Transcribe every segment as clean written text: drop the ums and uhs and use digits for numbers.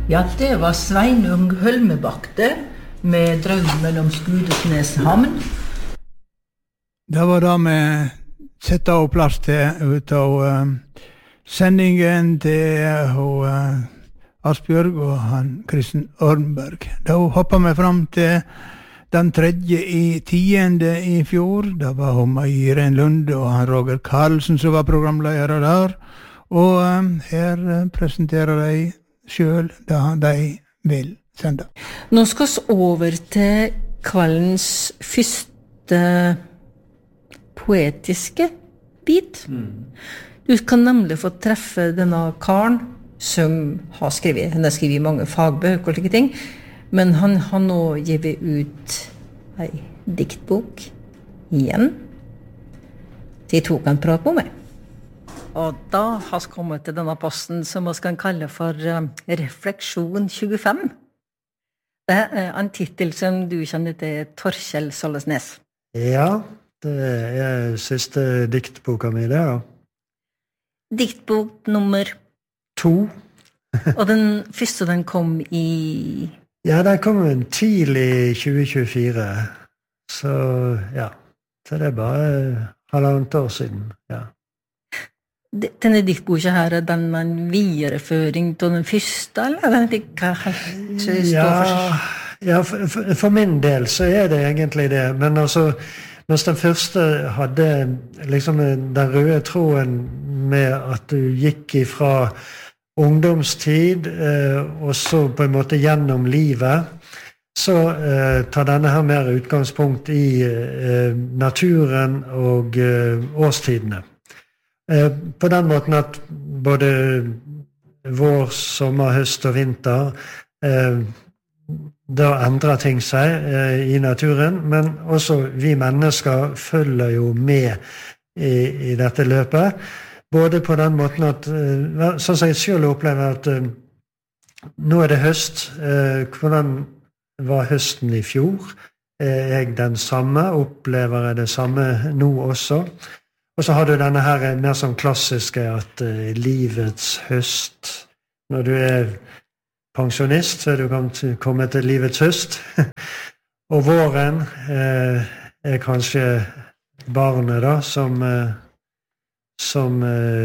Ja, det var Sveinung Hølmebakte med drømmen om Skudenes havn. Det var det vi sette av plass til ut av sendingen til Asbjørg og han Kristen Ornberg. Da hoppet vi fram til den 3.10. i fjor. Det var hun Irene Lunde og han Roger Karlsen som var programledere der. Og her presenterer de selv det de vil sende. Nå skal vi over til kveldens første poetiske bit. Du kan nemlig få treffe denne karen som har skrevet, han har skrevet mange fagbøker og slike ting, men han har nå givet ut en diktbok igjen. De to kan prate med meg. Og da har vi kommet til denne posten som vi kan kalle for Refleksjon 25. Det er en titel som du kjenner til, Torkjell Sollesnes. Ja, det er siste diktboka mi det, ja. Diktbok nummer 2. Og den første den kom i... Ja, den kom tidlig 2024. Så ja, så det er bare halvannet år siden, ja. Denne diktboka her, er den en videreføring til den første, eller er den ikke helt stå for seg? Ja, for min del så er det egentlig det, men altså, mens den første hadde liksom den røde tråden med at du gikk ifra ungdomstid og så på en måte gjennom livet, så tar denne her mer utgangspunkt i naturen og årstidene. På den måten at både vår, sommer, høst og vinter da endrer ting seg i naturen, men også vi mennesker følger jo med i dette løpet. Både på den måten at, sånn som jeg selv opplever at nå er det høst. Hvordan var høsten i fjor? Er jeg den samme? Opplever jeg det samme nå også? Og så har du denne her mer sånn klassiske at livets høst, når du er pensjonist, så er du kommet til livets høst. Og våren er kanskje barnet da, som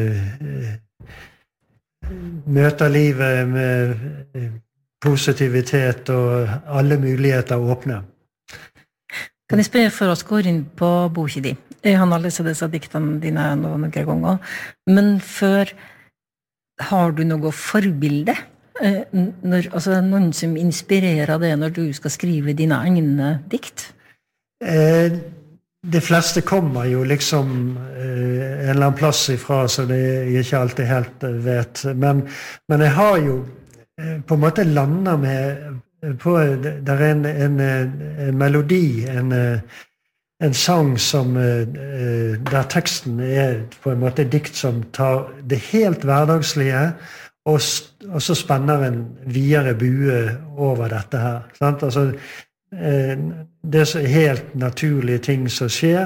møter livet med positivitet og alle muligheter åpne. Kan jeg spørre for oss går inn på boka di? Jeg har lest disse diktene dine noen ganger, men før har du noe forbilde? Altså noen som inspirerer deg når du skal skrive dine egne dikt? De fleste kommer jo liksom en eller annen plass ifra, så det jeg ikke alltid helt vet. Men jeg har jo på en måte landet med på, der er en melodi, en sang som, der teksten er på en måte dikt som tar det helt hverdagslige, og så spenner en videre bue over dette her. Sant? Altså, det er helt naturlige ting som skjer,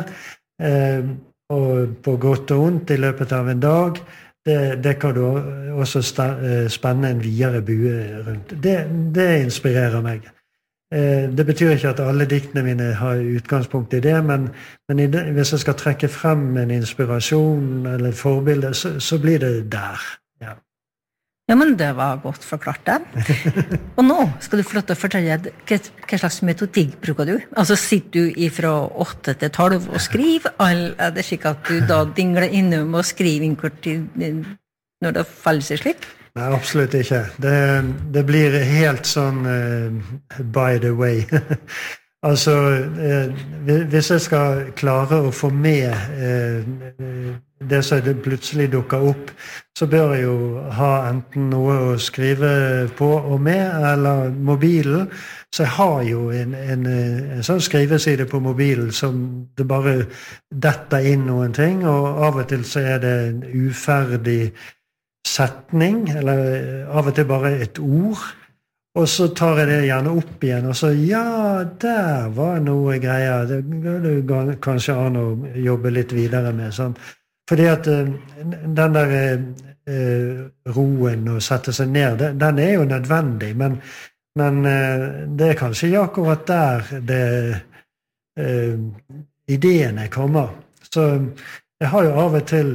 og på godt og ondt i løpet av en dag, det kan du også spenne en videre bue rundt. Det inspirerer meg. Det betyr ikke at alle diktene mine har utgangspunkt i det, men hvis jeg skal trekke frem en inspirasjon eller et forbilde, så blir det der. Ja. Ja, men det var godt forklart der. Og nå skal du få lov til å fortelle hva slags metodikk bruker du? Altså, sitter du fra 8 til 12 og skriver, eller er det slik at du da dingler innom og skriver innkort når det faller seg slik? Nei, absolutt ikke. Det blir helt sånn by the way. Altså, hvis jeg skal klare å få med det som det plutselig dukker opp, så bør jeg jo ha enten noe å skrive på og med, eller mobilen. Så jeg har jo en sånn skriveside på mobilen som det bare detter inn noen ting, og av og til så er det en uferdig setning, eller av og til bare et ord, og så tar jeg det gjerne opp igjen, og så, ja, der var noe greier, det går det kanskje an å jobbe litt videre med, sånn. Fordi at den der roen og sette seg ned, den jo nødvendig, men det kanskje ikke akkurat der ideene kommer. Så jeg har jo av og til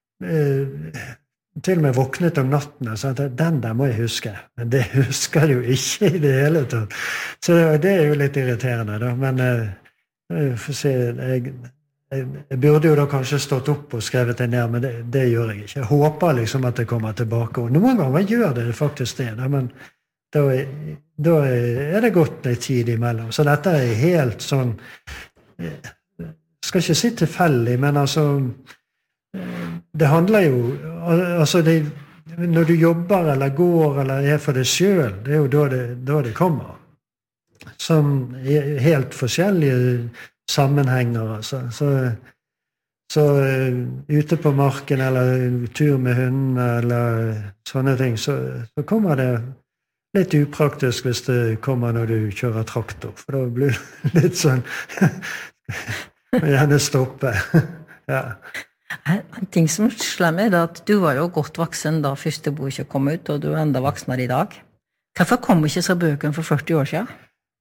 og med våknet om natten og sa at den der må jeg huske. Men det husker jeg jo ikke i det hele tatt. Så det jo litt irriterende da. Men for å si, jeg burde jo da kanskje stått opp og skrevet det ned, men det gjør jeg ikke. Jeg håper liksom at det kommer tilbake. Og noen ganger gjør det faktisk det, da, men da det gått en tid imellom. Så dette helt sånn, jeg skal ikke si tilfeldig, men altså det handler jo altså når du jobber eller går eller for deg selv, det jo da det kommer som helt forskjellige sammenhenger altså. Så ute på marken eller tur med hunden eller sånne ting så kommer det litt upraktisk hvis det kommer når du kjører traktor, for da blir det litt sånn gjerne stoppe ja. En ting som slår meg at du var jo godt voksen da første boka kom ut, og du enda voksnere i dag. Hvorfor kom ikke så bøkene for 40 år siden?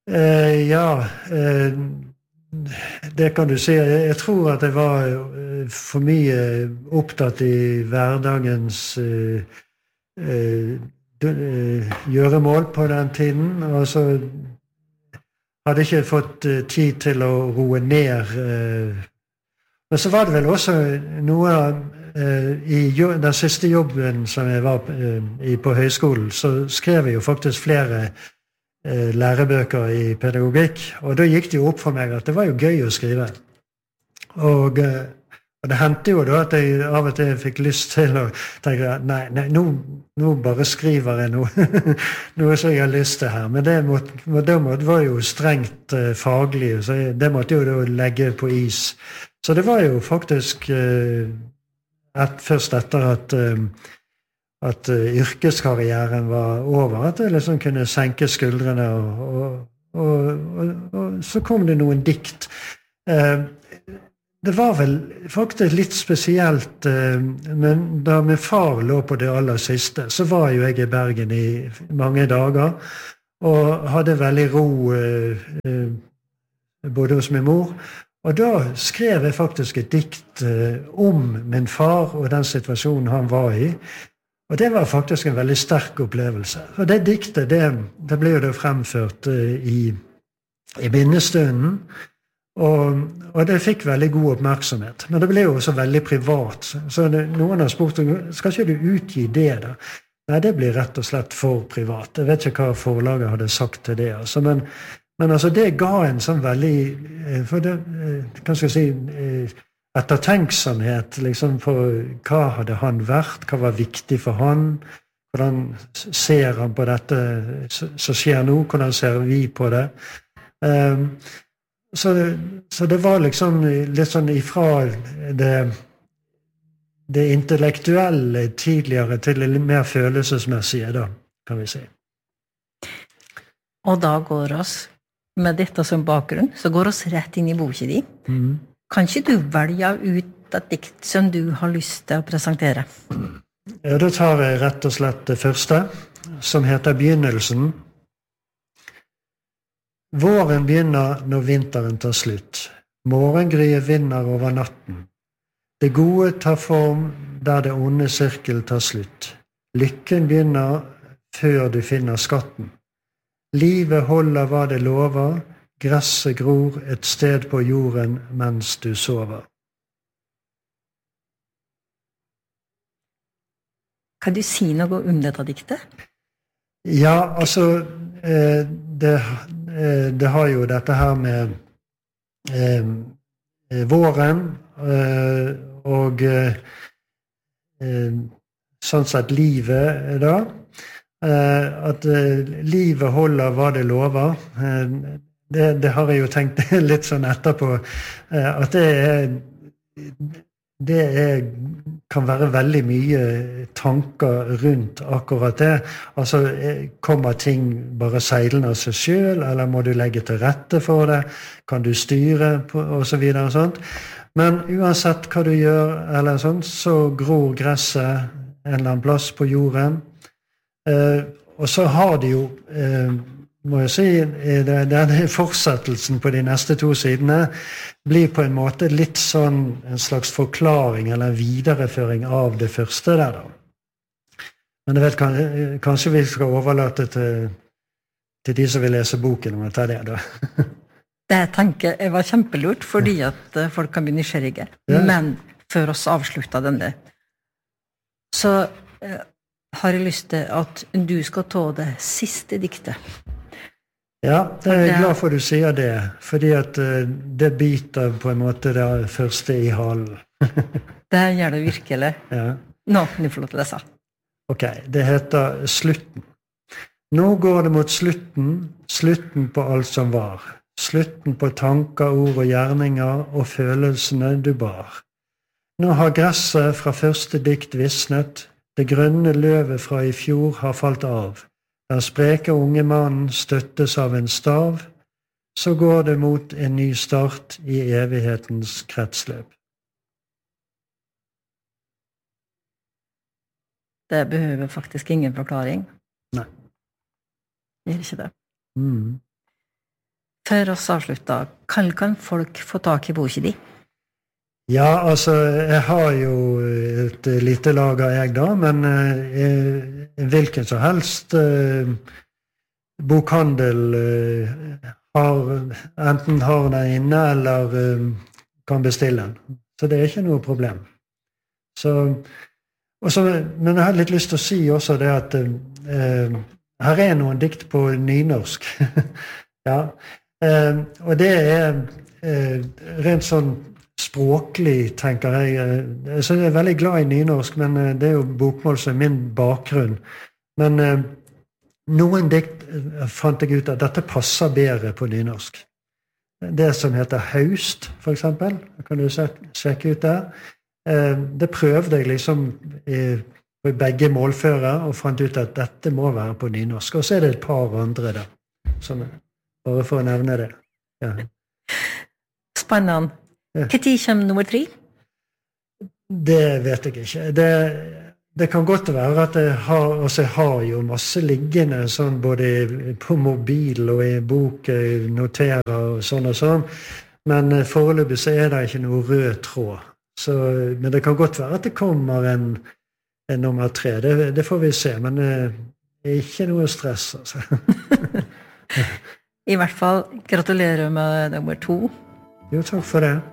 Det kan du si. Jeg tror at jeg var for mye opptatt i hverdagens gjøremål på den tiden, og så hadde ikke fått tid til å roe ned men så var det vel også noe i den siste jobben som jeg var på høyskolen, så skrev jeg jo faktisk flere lærebøker i pedagogikk, og da gikk det jo opp for meg at det var jo gøy å skrive. Og det hendte jo da at jeg av og til fikk lyst til å tenke, nei, nå bare skriver jeg noe som jeg har lyst til her, men det var jo strengt faglig, så det måtte jo da legge på is. Så det var jo faktisk først etter at yrkeskarrieren var over, at jeg liksom kunne senke skuldrene, og så kom det noen dikt. Det var vel faktisk litt spesielt, men da min far lå på det aller siste, så var jo jeg i Bergen i mange dager, og hadde veldig ro både hos min mor, og da skrev jeg faktisk et dikt om min far og den situasjonen han var i. Og det var faktisk en veldig sterk opplevelse. Og det diktet, det ble jo det fremført i minnestunden, og det fikk veldig god oppmerksomhet. Men det ble jo også veldig privat. Så noen har spurt, skal ikke du utgi det da? Nei, det blir rett og slett for privat. Jeg vet ikke hva forlaget hadde sagt til det, altså, men altså det ga en sånn veldig, for det, kan jeg si, ettertenksomhet liksom på hva hadde han vært, hva var viktig for han, hvordan ser han på dette som skjer nå, hvordan ser vi på det. Så det var liksom litt sånn ifra det intellektuelle tidligere til det mer følelsesmessige da, kan vi si. Og da går oss med dette som bakgrunn, så går oss rett inn i boken din. Kan ikke du velge ut et dikt som du har lyst til å presentere? Ja, da tar jeg rett og slett det første, som heter Begynnelsen. Våren begynner når vinteren tar slutt. Morgengryet vinner over natten. Det gode tar form der det onde sirkel tar slutt. Lykken begynner før du finner skatten. Livet holder hva det lover, gresset gror et sted på jorden mens du sover. Kan du si noe om dette diktet? Ja, altså, det har jo dette her med våren, og sånn sett livet da, at livet holder hva det lover. Det har jeg jo tenkt litt sånn etterpå, at det kan være veldig mye tanker rundt akkurat det. Altså, kommer ting bare seilende av seg selv, eller må du legge til rette for det? Kan du styre, og så videre og sånt? Men uansett hva du gjør, eller sånn, så gror gresset en eller annen plass på jorden. Og så har de jo, må jeg si, denne fortsettelsen på de neste 2 sidene blir på en måte litt sånn en slags forklaring eller videreføring av det første der da. Men jeg vet, kanskje vi skal overlate til de som vil lese boken om å ta det da. Det tenker jeg var kjempelurt, fordi at folk kan bli nysgjerrige. Ja. Men før oss avslutta denne, så har jeg lyst til at du skal ta det siste diktet. Ja, jeg er glad for at du sier det, fordi at det biter på en måte det første i halen. Det gjør det virkelig. Ja. Nå kan du få lov til å lese. Ok, det heter Slutten. Nå går det mot slutten på alt som var. Slutten på tanker, ord og gjerninger og følelsene du bar. Nå har gresset fra første dikt visnet, det grønne løvet fra i fjor har falt av. Den spreke unge mannen støttes av en stav, så går det mot en ny start i evighetens kretsløp. Det behøver faktisk ingen forklaring. Nei. Det gjør ikke det. Før oss avslutta, kan folk få tak i boka di? Ja, altså, jeg har jo et lite lager jeg da, men hvilken som helst bokhandel enten har den inne eller kan bestille den. Så det er ikke noe problem. Men jeg har litt lyst til å si også det at her er noen dikt på nynorsk. Ja. Og det er rent sånn språklig, tenker jeg. Så jeg er veldig glad i nynorsk, men det er jo bokmål som er min bakgrunn. Men noen dikt fant jeg ut at dette passer bedre på nynorsk. Det som heter Haust, for eksempel, kan du sjekke ut der. Det prøvde jeg liksom på begge målfører og fant ut at dette må være på nynorsk. Og så er det et par andre da, bare for å nevne det. Ja. Spennende. Hva tid kommer nummer 3? Det vet jeg ikke. Det kan godt være at jeg har jo masse liggende sånn både på mobil og i bok, noterer og sånn. Men foreløpig så er det ikke noe rød tråd. Men det kan godt være at det kommer en nummer 3. Det får vi se, men det er ikke noe stress. Altså. I hvert fall gratulerer med nummer 2. Jo, takk for det.